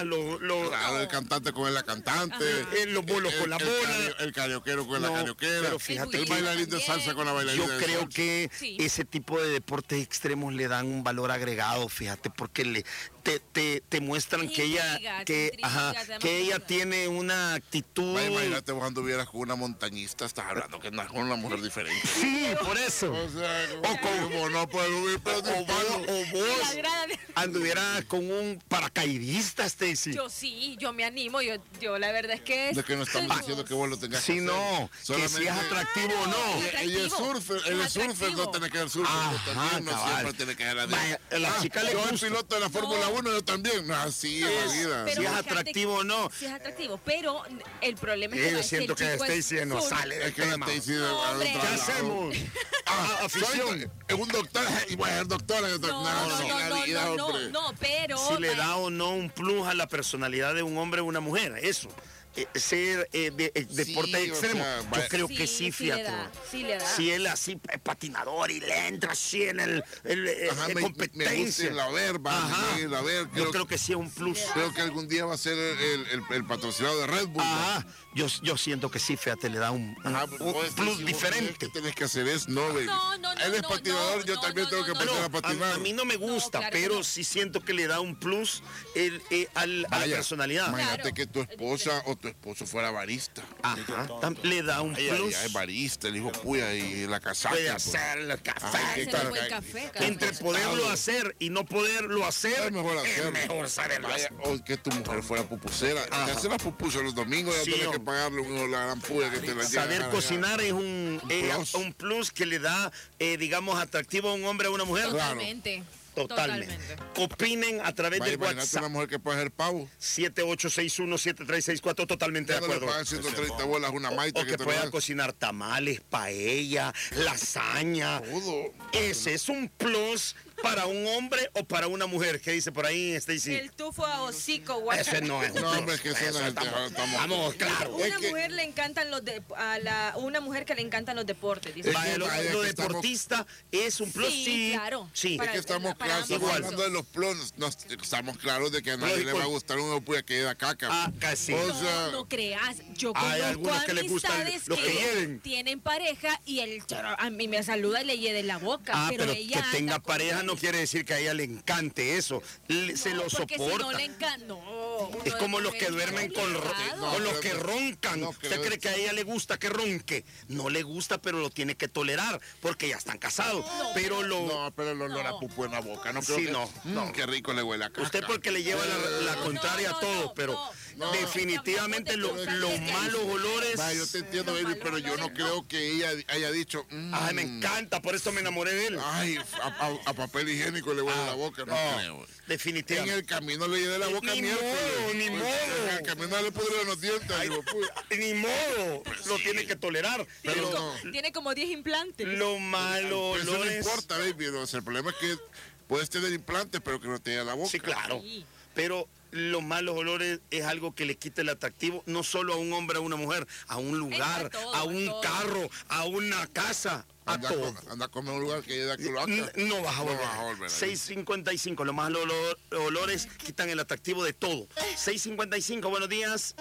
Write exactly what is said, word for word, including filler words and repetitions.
bolas, los... los claro, el cantante con la cantante. Eh, los bolos el, con la el, bola. El, el carioquero con no, la carioquera. Pero fíjate el que bailarín de salsa con la bailarina. Yo de creo salsa. que sí. ese tipo de deportes extremos le dan un valor agregado, fíjate, porque le te, te, te muestran Te que intriga, ella te que, intriga, ajá, te da que más ella intriga. tiene una actitud. Va, imagínate vos anduvieras con una montañista, estás hablando que andas con una mujer diferente. Sí, por eso. O sea, O con- como no puedo subir, pero O vos, o vos La grada de- anduvieras con un paracaidista, Stacy. Yo sí, yo me animo, yo, yo la verdad es que... de que no estamos Ay, diciendo que vos lo tengas Sí, que hacer. no, que si es atractivo o no. Ella, ella es atractivo. surfer, Es él es surfer, atractivo. no tiene que ser surfer, Ajá, yo también, no cabal. siempre tiene que ser así. Vaya, a la Ah, chica le yo el gusta. piloto de la Fórmula No. uno, yo también, no, así es la vida. Pero Si es fíjate atractivo o no. Sí es atractivo, pero el problema es Eh, que... yo el siento que chico es Stacy nos sur- sale del Es que la tema. Stacy de No, al hombre. otro ¿Qué lado. hacemos? Ah, afición. soy- Es un doctor, y voy a ser doctora. yo- No, no, no, sí, no, la no, vida, no, no, hombre. no, pero... Si le da o no un plus a la personalidad de un hombre o una mujer, eso. Eh, ser eh, de, eh, deporte Sí, o extremo. sea, Yo vaya- creo que sí, sí fíjate. le da, sí le da. Si él así es patinador y le entra así en el, el, eh, Ajá, eh, me, competencia. me gusta ir a ver, va, Ajá. me ir a ver. Yo creo que sí es un plus. Creo que algún día va a ser el, el, el, el patrocinado de Red Bull. ¿va? Ajá. Yo, yo siento que sí, fíjate, le da un, un- Ajá, un vos, plus si vos diferente. ¿Qué tenés que hacer? Es no, baby. No, no, no, Él es no, patinador, no, yo no, también no, tengo no, que no, aprender No, a patinar. a, a mí no me gusta, No, claro que pero no. sí siento que le da un plus el, eh, al- a la Vaya, personalidad. Imagínate Claro. que tu esposa o tu esposo fuera barista. Ajá, tam- le da un Ay, ay, plus. ay, barista, el hijo puya y la casaca. Puede pues. hacer el café. Ay, qué Hacer cara- un buen café, cara. Entre poderlo hacer y no poderlo hacer, Es mejor es hacerlo. mejor saberlo Vaya, hacer. o que tu mujer fuera pupusera. Ajá. Te hace las pupusas los domingos, ya Sí, tienes que hombre. pagarle uno la gran puya que te la lleva. Saber cocinar es un, eh, plus. un plus que le da, eh, digamos, atractivo a un hombre o a una mujer. Totalmente. Totalmente. Opinen a través Vaya, del imagínate una WhatsApp. mujer que puede hacer pavo. siete ocho seis uno siete tres seis cuatro, totalmente de Ya no le acuerdo. pagan ciento treinta bolas una maita O que que te lo pueda da. cocinar tamales, paella, lasaña. Todo. Ese es un plus para un hombre o para una mujer. ¿Qué dice por ahí, Stacy? El tufo a hocico, guaca. Ese no es un No, plus. hombre, es que eso no es el estamos, tejado, estamos- Vamos, claro. Una Es que- mujer le encantan los de, a la una mujer que le encantan los deportes, dice. Es Vaya, que lo, vaya lo que estamos- deportista es un plus, Sí, sí. claro. Sí. Para- Es que estamos para claros, estamos ambos hablando de los plonos. No, estamos claros de que a nadie Lógico. le va a gustar uno puya que da caca. Ah, casi. O No, sea, no creas, yo hay conozco algunos que les gustan amistades los que hieden. tienen pareja y el charo a mí me saluda y le hiede la boca, Ah, pero, pero ella que tenga anda con pareja él. no quiere decir que a ella le encante eso. Le- se No, lo porque soporta. Si no le encanta, no. uno Es de como los mujer que duermen está con, ro- obligado. No, con los pero- que roncan. no, ¿Usted creo- cree que a ella le gusta que ronque? No le gusta, pero lo tiene que tolerar porque ya están casados. pero lo no, pero el olor a No. pupu en la boca. No creo Sí, que, no, Mm, no. qué rico le huele a caca. usted porque le lleva la, la No, contraria no, a todo, no, pero no, no, definitivamente estamos lo- de los cosas malos olores. Va, yo te entiendo, Los baby, malos pero yo no olores, creo no. que ella haya dicho. mm, Ay, me encanta, por eso me enamoré de él. Ay, a, a- a papel higiénico le huele Ah, la boca. No, no, creo. En definitivamente. el camino le lleve la boca Ni miércoles. modo, ni Pues, modo. En el camino le pudre los dientes. Ay, digo, puya. ni modo, lo tiene que tolerar. Tiene, Pero como, tiene como diez implantes. lo malo Pero eso no olores. importa, baby. O sea, el problema es que puedes tener implantes, pero que no te llegue la boca. Sí, claro. Sí. Pero los malos olores es algo que le quita el atractivo, no solo a un hombre, a una mujer, a un lugar, a todo, a a un todo. carro, a una casa, a Anda, todo. con- anda a comer un lugar que llegue a cloaca. N- No vas a No volver. vas a volver. seis cincuenta y cinco, los malos olor- olores quitan el atractivo de todo. seis cincuenta y cinco, buenos días.